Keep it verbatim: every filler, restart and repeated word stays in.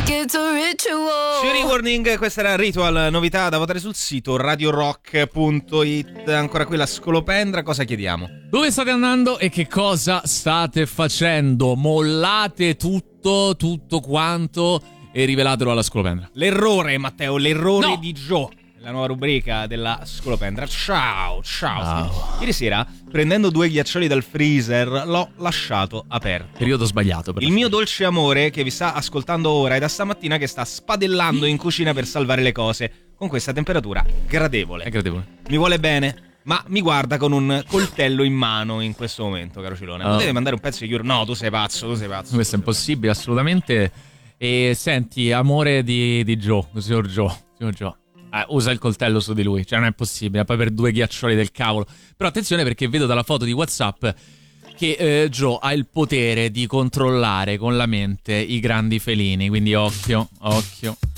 It's a ritual. Fury Warning, questa era Ritual, novità da votare sul sito radio rock punto it. Ancora qui la scolopendra, cosa chiediamo? Dove state andando e che cosa state facendo? Mollate tutto, tutto quanto e rivelatelo alla scolopendra. L'errore, Matteo, l'errore No. di Joe. La nuova rubrica della scolopendra. Ciao, ciao. Ciao. Ieri sera, prendendo due ghiaccioli dal freezer, l'ho lasciato aperto. Periodo sbagliato per Il mio dolce amore, che vi sta ascoltando ora, è da stamattina che sta spadellando in cucina per salvare le cose, con questa temperatura gradevole. È gradevole. Mi vuole bene, ma mi guarda con un coltello in mano in questo momento, caro Cilone. Oh. Potete mandare un pezzo di Cure? No, tu sei pazzo, tu sei pazzo. Questo è impossibile, assolutamente. E senti, amore di, di Joe, signor Joe, signor Joe. Eh, usa il coltello su di lui, cioè non è possibile, poi per due ghiaccioli del cavolo. Però attenzione, perché vedo dalla foto di WhatsApp che eh, Joe ha il potere di controllare con la mente i grandi felini, quindi occhio, occhio.